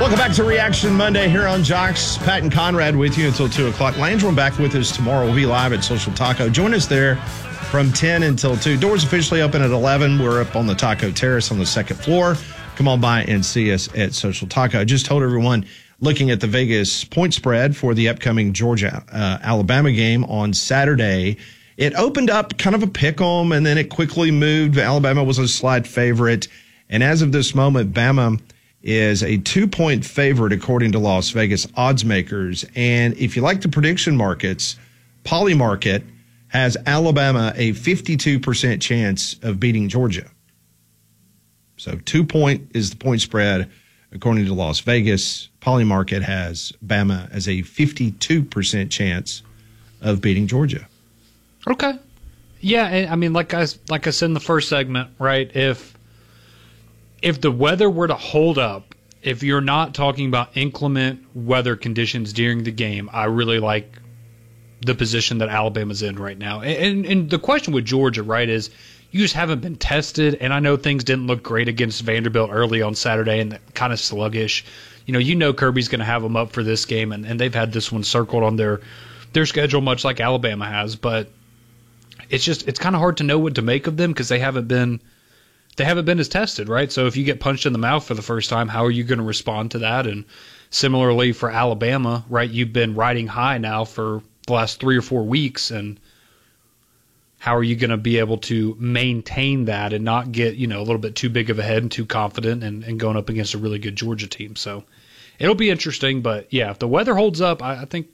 Welcome back to Reaction Monday here on Jocks. Pat and Conrad with you until 2 o'clock. Landrum back with us tomorrow. We'll be live at Social Taco. Join us there from 10 until 2. Doors officially open at 11. We're up on the Taco Terrace on the second floor. Come on by and see us at Social Taco. I just told everyone, looking at the Vegas point spread for the upcoming Georgia-Alabama game on Saturday, it opened up kind of a pick-em, and then it quickly moved. Alabama was a slight favorite. And as of this moment, Bama is a 2-point favorite according to Las Vegas odds makers. And if you like the prediction markets, Polymarket has Alabama a 52% chance of beating Georgia. So 2-point is the point spread according to Las Vegas. Polymarket has Bama as a 52% chance of beating Georgia. Okay. Yeah, I mean, like I said in the first segment, right, if the weather were to hold up, if you're not talking about inclement weather conditions during the game, I really like the position that Alabama's in right now. And the question with Georgia, right, is you just haven't been tested, and I know things didn't look great against Vanderbilt early on Saturday and kind of sluggish. You know Kirby's going to have them up for this game, and they've had this one circled on their schedule much like Alabama has, but it's kind of hard to know what to make of them because they haven't been as tested, right? So if you get punched in the mouth for the first time, how are you going to respond to that? And similarly for Alabama, right, you've been riding high now for the last 3 or 4 weeks, and how are you going to be able to maintain that and not get, a little bit too big of a head and too confident and going up against a really good Georgia team? So it'll be interesting, but yeah, if the weather holds up, I think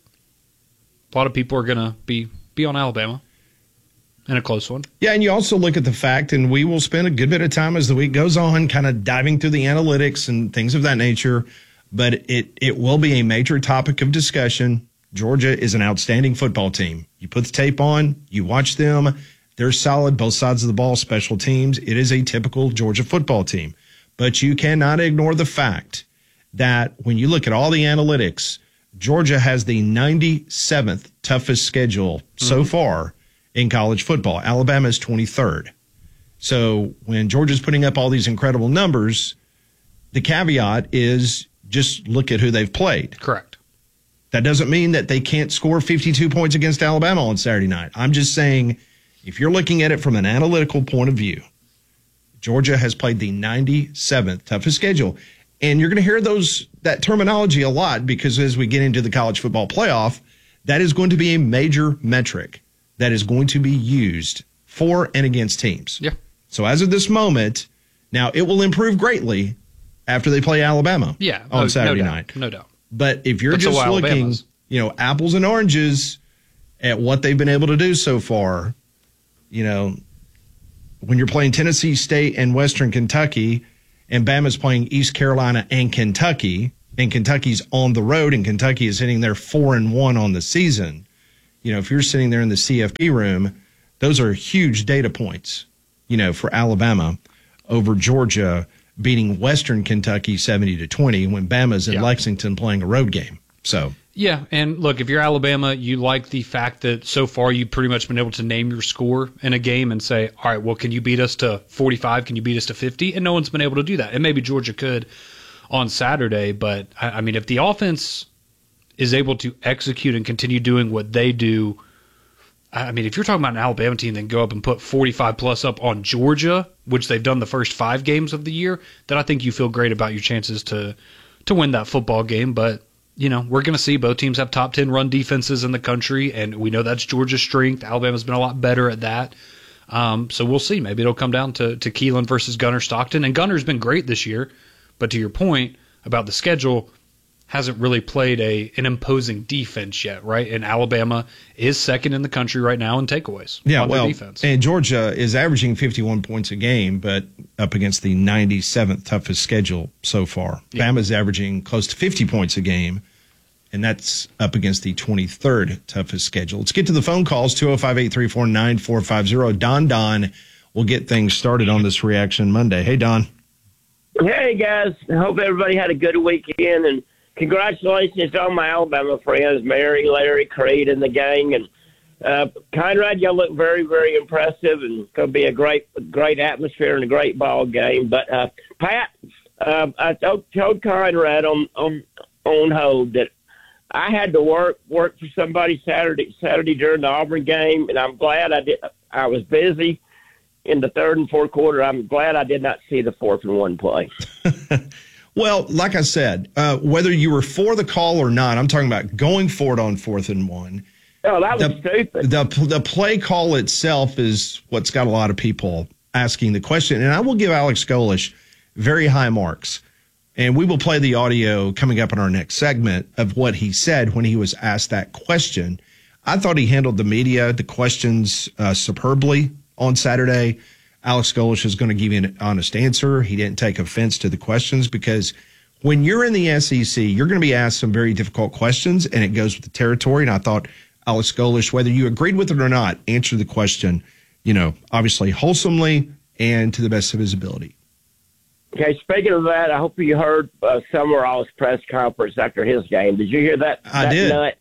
a lot of people are going to be on Alabama. And a close one. Yeah, and you also look at the fact, and we will spend a good bit of time as the week goes on kind of diving through the analytics and things of that nature, but it will be a major topic of discussion. Georgia is an outstanding football team. You put the tape on, you watch them, they're solid, both sides of the ball, special teams. It is a typical Georgia football team. But you cannot ignore the fact that when you look at all the analytics, Georgia has the 97th toughest schedule so far in college football. Alabama is 23rd. So when Georgia's putting up all these incredible numbers, the caveat is just look at who they've played. Correct. That doesn't mean that they can't score 52 points against Alabama on Saturday night. I'm just saying, if you're looking at it from an analytical point of view, Georgia has played the 97th toughest schedule. And you're going to hear that terminology a lot because as we get into the college football playoff, that is going to be a major metric that is going to be used for and against teams. Yeah. So as of this moment, now it will improve greatly after they play Alabama on Saturday night. No doubt. But if you're just looking, apples and oranges at what they've been able to do so far, when you're playing Tennessee State and Western Kentucky and Bama's playing East Carolina and Kentucky's on the road and Kentucky is hitting their 4-1 on the season, if you're sitting there in the CFP room, those are huge data points, for Alabama over Georgia beating Western Kentucky 70-20 when Bama's in Lexington playing a road game. So yeah, and look, if you're Alabama, you like the fact that so far you've pretty much been able to name your score in a game and say, all right, well, can you beat us to 45? Can you beat us to 50? And no one's been able to do that. And maybe Georgia could on Saturday, but I mean, if the offense is able to execute and continue doing what they do, I mean, if you're talking about an Alabama team that go up and put 45-plus up on Georgia, which they've done the first 5 games of the year, then I think you feel great about your chances to win that football game. But, we're going to see both teams have top 10 run defenses in the country, and we know that's Georgia's strength. Alabama's been a lot better at that. So we'll see. Maybe it'll come down to Keelan versus Gunnar Stockton. And Gunner's been great this year, but to your point about the schedule, hasn't really played an imposing defense yet, right? And Alabama is second in the country right now in takeaways on their defense. And Georgia is averaging 51 points a game, but up against the 97th toughest schedule so far. Yeah. Bama's averaging close to 50 points a game, and that's up against the 23rd toughest schedule. Let's get to the phone calls, 205-834-9450. Don will get things started on this Reaction Monday. Hey, Don. Hey, guys. I hope everybody had a good weekend, and congratulations to all my Alabama friends, Mary, Larry, Creed, and the gang. And Conrad, y'all look very, very impressive, and it's going to be a great atmosphere and a great ball game. But, Pat, I told Conrad on hold that I had to work for somebody Saturday during the Auburn game, and I'm glad I did. I was busy in the third and fourth quarter. I'm glad I did not see the 4th and 1 play. Well, like I said, whether you were for the call or not, I'm talking about going for it on 4th and 1. Oh, that was stupid. The play call itself is what's got a lot of people asking the question. And I will give Alex Golesh very high marks. And we will play the audio coming up in our next segment of what he said when he was asked that question. I thought he handled the media, the questions superbly on Saturday. Alex Golesh is going to give you an honest answer. He didn't take offense to the questions because when you're in the SEC, you're going to be asked some very difficult questions, and it goes with the territory. And I thought Alex Golesh, whether you agreed with it or not, answered the question, obviously wholesomely and to the best of his ability. Okay, speaking of that, I hope you heard Summerall's press conference after his game. Did you hear that? I did. Nut?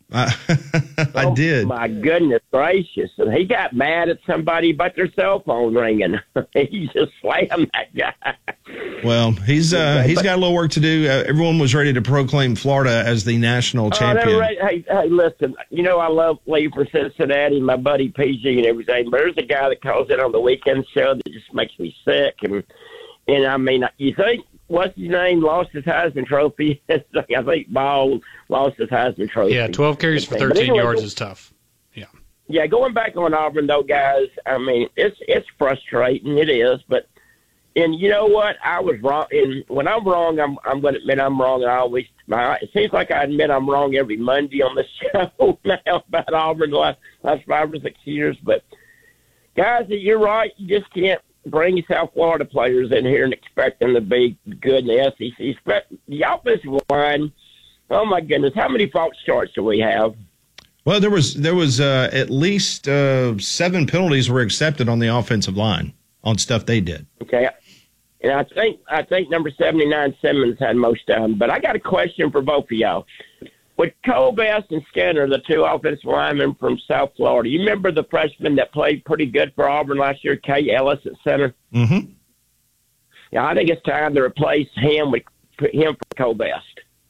I did. My goodness gracious. And he got mad at somebody about their cell phone ringing. He just slammed that guy. Well, he's got a little work to do. Everyone was ready to proclaim Florida as the national champion. Hey, listen, I love Lee from Cincinnati, my buddy PG and everything. But there's a guy that calls in on the weekend show that just makes me sick. And I mean, you think, what's his name, lost his Heisman Trophy? I think Ball lost his Heisman Trophy. Yeah, 12 carries for 13 yards is tough. Yeah. Yeah, going back on Auburn, though, guys, I mean, it's frustrating. It is. But, and you know what? I was wrong. And when I'm wrong, I'm going to admit I'm wrong. It seems like I admit I'm wrong every Monday on the show now about Auburn the last 5 or 6 years. But, guys, you're right. You just can't bring South Florida players in here and expect them to be good in the SEC. But the offensive line, oh my goodness, how many false starts do we have? Well, there was at least 7 penalties were accepted on the offensive line on stuff they did. Okay, and I think number 79 Simmons had most of them. But I got a question for both of y'all. With Cole Best and Skinner, the 2 offensive linemen from South Florida, you remember the freshman that played pretty good for Auburn last year, Kay Ellis at center? Mm-hmm. Yeah, I think it's time to replace him for Cole Best.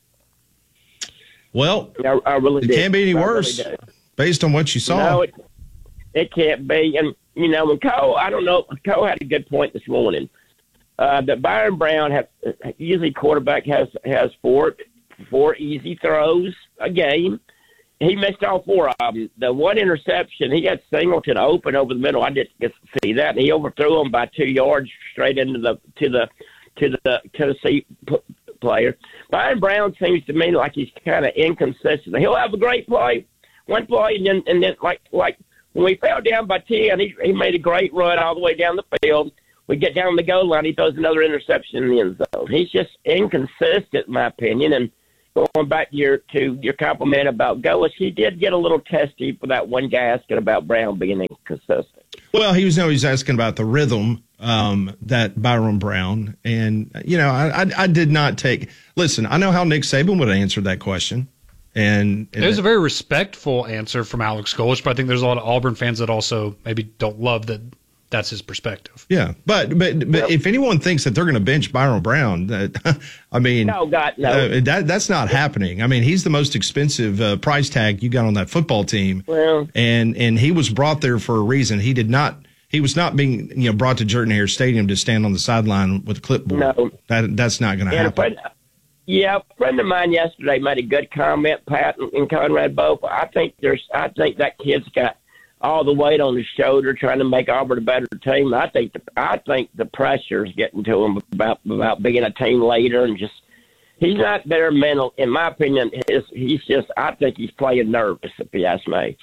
Well, I really it can't be any worse based on what you saw. No, it can't be. And, when Cole, I don't know, Cole had a good point this morning. That Byron Brown, usually quarterback has 4 easy throws a game. He missed all 4 of them. The one interception, he had Singleton open over the middle. I didn't get to see that. And he overthrew him by 2 yards straight into the Tennessee player. Byron Brown seems to me like he's kind of inconsistent. He'll have a great play, one play, and then like when we fell down by 10, he made a great run all the way down the field. We get down the goal line, he throws another interception in the end zone. He's just inconsistent, in my opinion. And going back to your compliment about Golesh, he did get a little testy for that one guy asking about Brown being inconsistent. Well, he's asking about the rhythm that Byron Brown. And, I did not take – listen, I know how Nick Saban would have answered that question. And it was a very respectful answer from Alex Golesh, but I think there's a lot of Auburn fans that also maybe don't love that that's his perspective. Yeah, but if anyone thinks that they're going to bench Byron Brown, I mean, no, God, no. That's not happening. I mean, he's the most expensive price tag you got on that football team. Well, and he was brought there for a reason. He was not being brought to Jordan-Hare Stadium to stand on the sideline with a clipboard. No, that's not going to happen. A friend of mine yesterday made a good comment, Pat and Conrad both. I think that kid's got all the weight on his shoulder trying to make Auburn a better team. I think the pressure is getting to him about being a team leader, and just he's not there mental. In my opinion, I think he's playing nervous, if you ask me.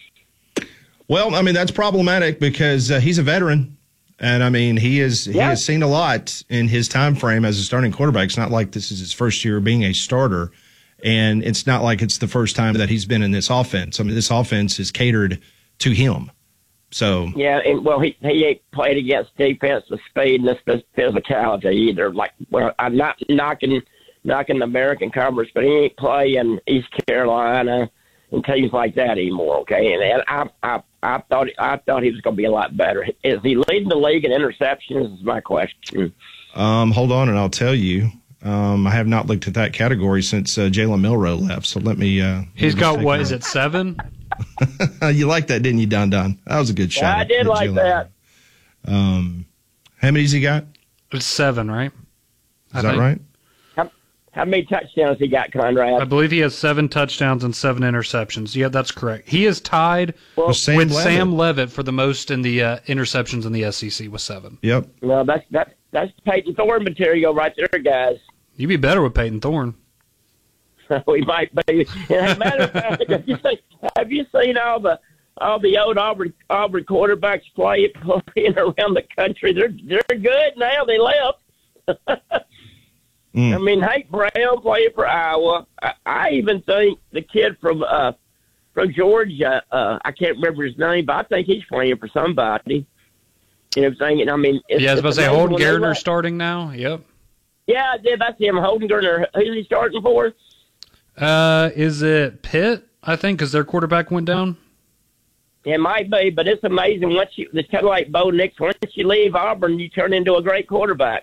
Well, I mean, that's problematic because he's a veteran. And, I mean, he has seen a lot in his time frame as a starting quarterback. It's not like this is his first year being a starter, and it's not like it's the first time that he's been in this offense. I mean, this offense is catered to him. So yeah, and he ain't played against defense with speed and this physicality either. Like, well, I'm not knocking the American Conference, but he ain't playing East Carolina and teams like that anymore. Okay, and I thought he was going to be a lot better. Is he leading the league in interceptions? Is my question. Hold on, and I'll tell you. I have not looked at that category since Jalen Milroe left. So let me. He's got what? Is it 7? You liked that, didn't you, Don? That was a good shot. I did like that. How many's he got? It's 7, right? Is that right? How many touchdowns he got, Conrad? I believe he has 7 touchdowns and 7 interceptions. Yeah, that's correct. He is tied with Sam Levitt for the most in the interceptions in the SEC with 7. Yep. Well, that's Peyton Thorne material right there, guys. You'd be better with Peyton Thorne. We might be. As a matter of fact, have you seen all the old Auburn quarterbacks playing around the country? They're good now. They left. I mean, Hank Brown playing for Iowa. I even think the kid from Georgia, I can't remember his name, but I think he's playing for somebody. You know what I'm saying? I mean, I was about to say Holden Gardner starting now. Yep. Yeah, that's him. Holden Gardner. Who's he starting for? Is it Pitt? I think because their quarterback went down. It might be, but it's amazing. It's kind of like Bo Nix. Once you leave Auburn, you turn into a great quarterback.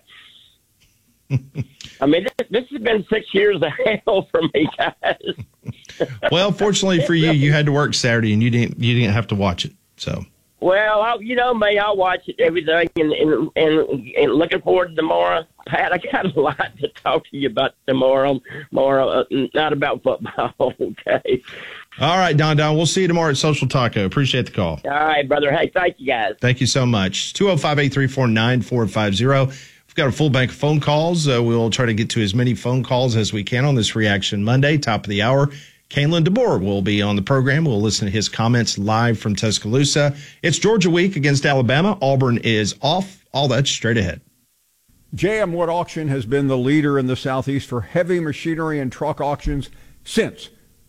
I mean, this has been 6 years of hell for me, guys. Well, fortunately for you, you had to work Saturday and you didn't have to watch it. So. Well, you know me, I'll watch it every day and looking forward to tomorrow. Pat, I got a lot to talk to you about tomorrow, not about football, okay? All right, Don. We'll see you tomorrow at Social Taco. Appreciate the call. All right, brother. Hey, thank you, guys. Thank you so much. 205-834-9450. We've got a full bank of phone calls. We'll try to get to as many phone calls as we can on this Reaction Monday, top of the hour. Kalen DeBoer will be on the program. We'll listen to his comments live from Tuscaloosa. It's Georgia week against Alabama. Auburn is off. All that straight ahead. J.M. Wood Auction has been the leader in the Southeast for heavy machinery and truck auctions since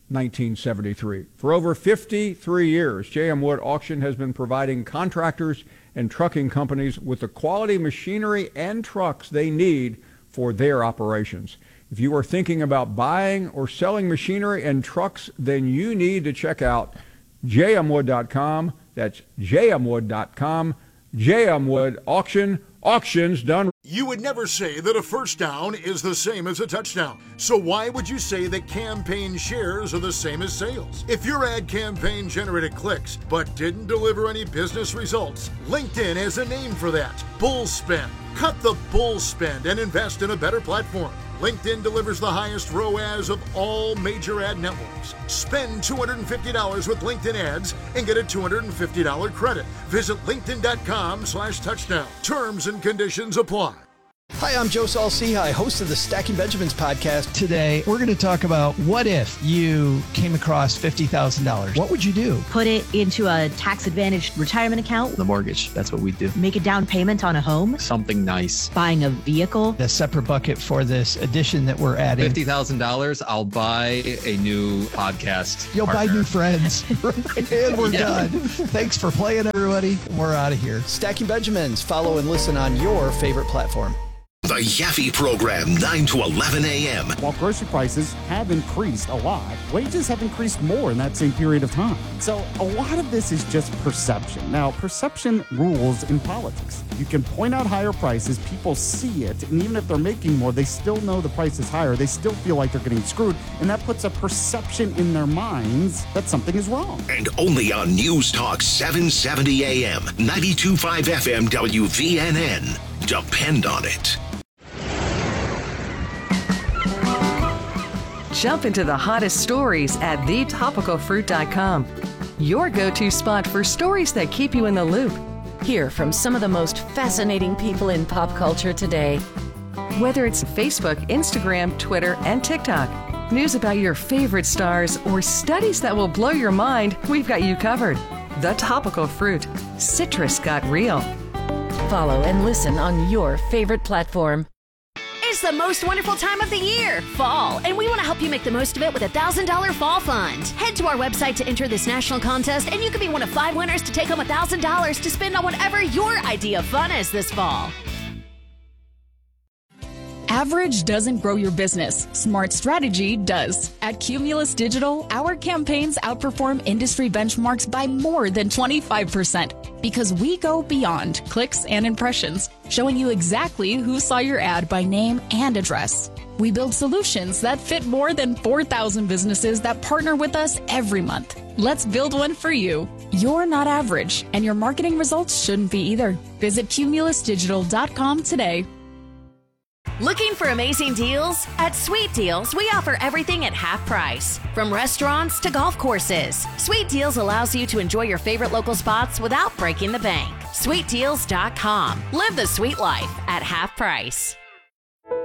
1973. For over 53 years, J.M. Wood Auction has been providing contractors and trucking companies with the quality machinery and trucks they need for their operations. If you are thinking about buying or selling machinery and trucks, then you need to check out jmwood.com. That's jmwood.com. JM Wood Auction. Auctions done. You would never say that a first down is the same as a touchdown. So why would you say that campaign shares are the same as sales? If your ad campaign generated clicks but didn't deliver any business results, LinkedIn has a name for that. Bull spend. Cut the bull spend and invest in a better platform. LinkedIn delivers the highest ROAS of all major ad networks. Spend $250 with LinkedIn ads and get a $250 credit. Visit linkedin.com/touchdown. Terms and conditions apply. Hi, I'm Joe Saul-Sehy, host of the Stacking Benjamins podcast. Today, we're going to talk about what if you came across $50,000? What would you do? Put it into a tax-advantaged retirement account. The mortgage, that's what we do. Make a down payment on a home. Something nice. Buying a vehicle. A separate bucket for this addition that we're adding. $50,000, I'll buy a new podcast You'll partner. buy new friends. And we're done. Thanks for playing, everybody. We're out of here. Stacking Benjamins. Follow and listen on your favorite platform. The Yaffe Program, 9 to 11 a.m. While grocery prices have increased a lot, wages have increased more in that same period of time. So a lot of this is just perception. Now, perception rules in politics. You can point out higher prices, people see it, and even if they're making more, they still know the price is higher. They still feel like they're getting screwed, and that puts a perception in their minds that something is wrong. And only on News Talk 770 a.m., 92.5 FM WVNN. Depend on it. Jump into the hottest stories at thetopicalfruit.com. Your go-to spot for stories that keep you in the loop. Hear from some of the most fascinating people in pop culture today. Whether it's Facebook, Instagram, Twitter, and TikTok, news about your favorite stars, or studies that will blow your mind, we've got you covered. The Topical Fruit. Citrus got real. Follow and listen on your favorite platform. It's the most wonderful time of the year, fall, and we want to help you make the most of it with a $1,000 fall fund. Head to our website to enter this national contest, and you could be one of 5 winners to take home $1,000 to spend on whatever your idea of fun is this fall. Average doesn't grow your business. Smart strategy does. At Cumulus Digital, our campaigns outperform industry benchmarks by more than 25%. Because we go beyond clicks and impressions, showing you exactly who saw your ad by name and address. We build solutions that fit more than 4,000 businesses that partner with us every month. Let's build one for you. You're not average, and your marketing results shouldn't be either. Visit cumulusdigital.com today. Looking for amazing deals? At Sweet Deals, we offer everything at half price. From restaurants to golf courses, Sweet Deals allows you to enjoy your favorite local spots without breaking the bank. SweetDeals.com. Live the sweet life at half price.